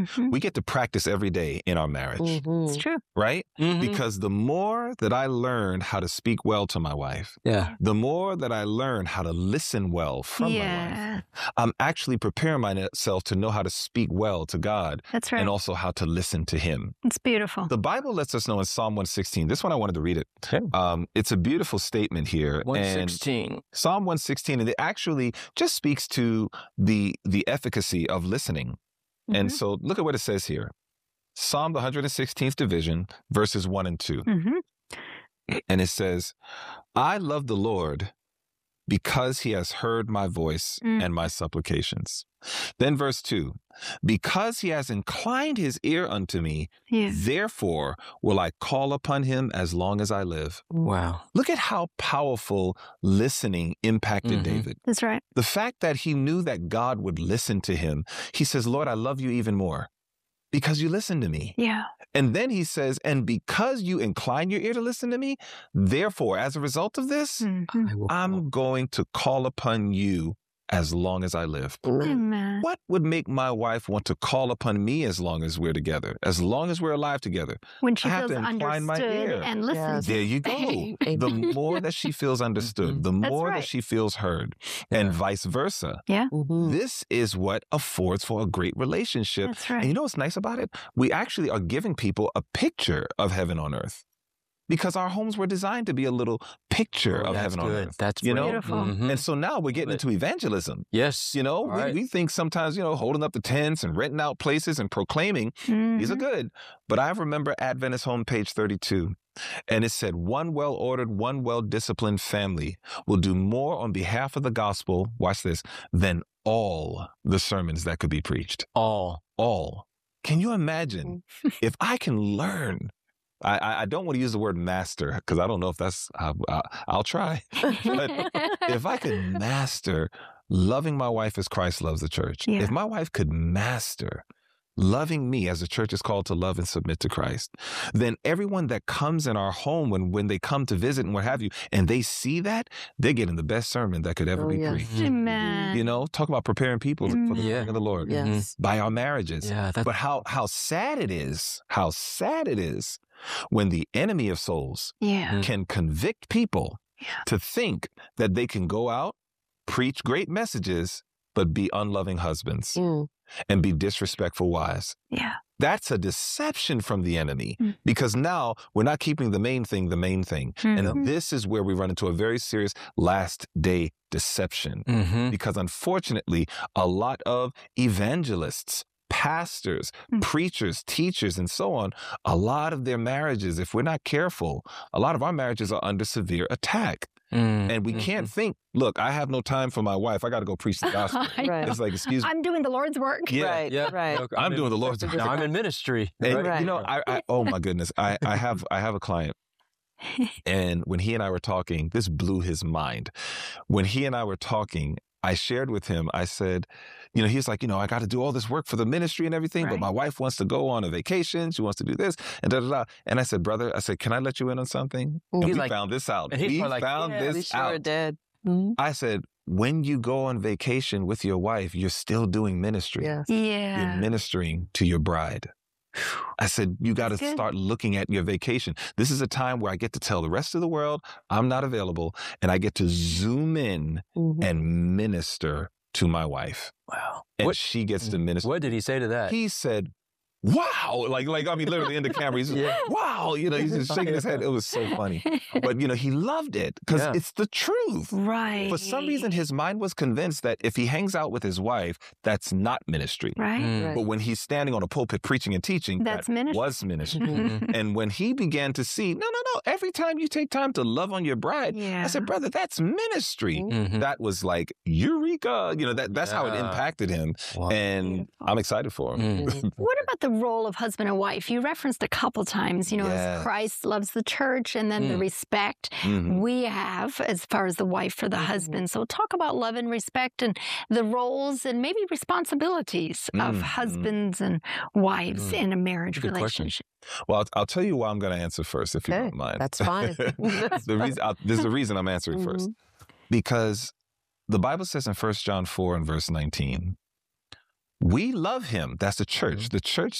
We get to practice every day in our marriage, It's true. right? Because the more that I learn how to speak well to my wife, the more that I learn how to listen well from my wife, I'm actually preparing myself to know how to speak well to God. That's right. And also how to listen to him. It's beautiful. The Bible lets us know in Psalm 116. This one I wanted to read it. It's a beautiful statement here. 116. And Psalm 116, and it actually just speaks to the efficacy of listening. And so look at what it says here. Psalm the 116th division, verses 1 and 2. And it says, I love the Lord because he has heard my voice and my supplications. Then verse 2, because he has inclined his ear unto me, therefore will I call upon him as long as I live. Wow. Look at how powerful listening impacted David. That's right. The fact that he knew that God would listen to him, he says, Lord, I love you even more because you listen to me. Yeah. And then he says, and because you incline your ear to listen to me, therefore, as a result of this, I'm going to call upon you as long as I live. Amen. What would make my wife want to call upon me as long as we're together, as long as we're alive together? When she I have feels to incline my understood ear. and listened to. There you go. The more that she feels understood, the more that she feels heard, and vice versa. Yeah. This is what affords for a great relationship. That's right. And you know what's nice about it? We actually are giving people a picture of heaven on earth. Because our homes were designed to be a little picture of heaven on earth. That's beautiful. And so now we're getting into evangelism. Yes. You know, we think sometimes, holding up the tents and renting out places and proclaiming, these are good. But I remember Adventist Home, page 32. And it said, one well-ordered, one well-disciplined family will do more on behalf of the gospel, watch this, than all the sermons that could be preached. All. Can you imagine if I can learn? I don't want to use the word master because I don't know if that's, I'll try. But if I could master loving my wife as Christ loves the church, if my wife could master loving me as the church is called to love and submit to Christ, then everyone that comes in our home when they come to visit and what have you, and they see that, they're getting the best sermon that could ever be preached. Amen. Talk about preparing people for the coming of the Lord by our marriages. Yeah, but how sad it is when the enemy of souls can convict people to think that they can go out, preach great messages, but be unloving husbands and be disrespectful wives. Yeah. That's a deception from the enemy because now we're not keeping the main thing the main thing. And this is where we run into a very serious last day deception because unfortunately, a lot of evangelists, pastors, preachers, teachers, and so on, a lot of their marriages, if we're not careful, a lot of our marriages are under severe attack. And we can't think, look, I have no time for my wife. I got to go preach the gospel. It's like, excuse me. I'm doing the Lord's work. Right. Look, I'm doing the Lord's work. Now I'm in ministry. And, I oh my goodness, I have a client. And when he and I were talking, this blew his mind. When he and I were talking, I shared with him, I said, he's like, I got to do all this work for the ministry and everything, but my wife wants to go on a vacation. She wants to do this and da-da-da. And I said, brother, can I let you in on something? And we found this out. We found this out. Sure did. I said, when you go on vacation with your wife, you're still doing ministry. Yes. Yeah. You're ministering to your bride. I said, you got to start looking at your vacation. This is a time where I get to tell the rest of the world I'm not available, and I get to zoom in and minister to my wife. Wow. And she gets to minister. What did he say to that? He said, wow. Literally in the camera, he's wow. He's just shaking his head. It was so funny. But, he loved it because it's the truth. Right. For some reason, his mind was convinced that if he hangs out with his wife, that's not ministry. Right. But when he's standing on a pulpit preaching and teaching, that was ministry. And when he began to see, no, every time you take time to love on your bride, I said, brother, that's ministry. That was like, eureka. That's how it impacted him. Wow. And I'm excited for him. What about the role of husband and wife? You referenced a couple times, as Christ loves the church and then the respect we have as far as the wife for the husband. So talk about love and respect and the roles and maybe responsibilities of husbands and wives in a marriage relationship. Well, I'll tell you why I'm going to answer first, if you don't mind. That's fine. There's the reason I'm answering first. Because the Bible says in 1 John 4 and verse 19, We love him. That's the church. The church